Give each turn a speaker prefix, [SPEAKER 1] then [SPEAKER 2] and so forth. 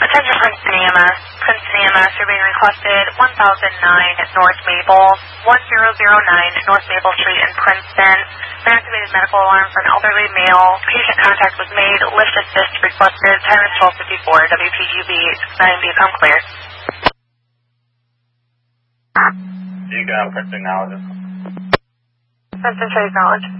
[SPEAKER 1] Attention Princeton EMS. Princeton EMS, you're being requested 1009 North Maple, 1009 North Maple Street in Princeton. An activated medical alarm for an elderly male. Patient contact was made. Lift assist requested. Time is 12:54. WPGB 690. Come clear.
[SPEAKER 2] You got Princeton Knowledge.
[SPEAKER 1] Princeton Trade Knowledge.